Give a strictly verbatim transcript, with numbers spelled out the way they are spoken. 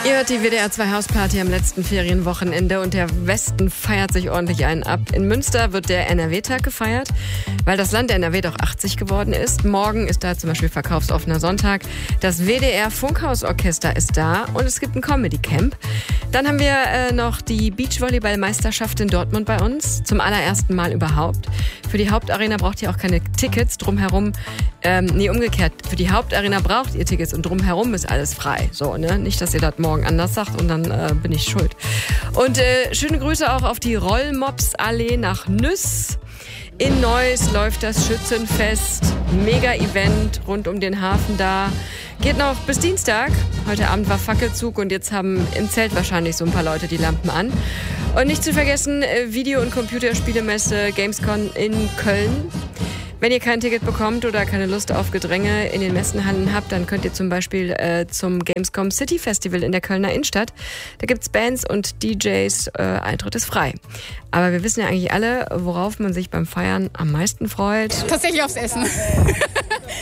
Ihr hört die W D R zwei Hausparty am letzten Ferienwochenende und der Westen feiert sich ordentlich einen ab. In Münster wird der N R W-Tag gefeiert, weil das Land N R W doch achtzig geworden ist. Morgen ist da zum Beispiel verkaufsoffener Sonntag. Das W D R Funkhausorchester ist da und es gibt ein Comedy-Camp. Dann haben wir äh, noch die Beachvolleyball-Meisterschaft in Dortmund bei uns. Zum allerersten Mal überhaupt. Für die Hauptarena braucht ihr auch keine Tickets. Drumherum, ähm, nee, umgekehrt. Für die Hauptarena braucht ihr Tickets und drumherum ist alles frei. So, ne? Nicht, dass ihr das morgen anders sagt und dann äh, bin ich schuld. Und äh, schöne Grüße auch auf die Rollmops-Allee nach Nüss. In Neuss läuft das Schützenfest. Mega-Event rund um den Hafen da. Geht noch bis Dienstag. Heute Abend war Fackelzug und jetzt haben im Zelt wahrscheinlich so ein paar Leute die Lampen an. Und nicht zu vergessen, Video- und Computerspielemesse Gamescom in Köln. Wenn ihr kein Ticket bekommt oder keine Lust auf Gedränge in den Messenhallen habt, dann könnt ihr zum Beispiel äh, zum Gamescom City Festival in der Kölner Innenstadt. Da gibt's Bands und D Js, äh, Eintritt ist frei. Aber wir wissen ja eigentlich alle, worauf man sich beim Feiern am meisten freut. Tatsächlich aufs Essen.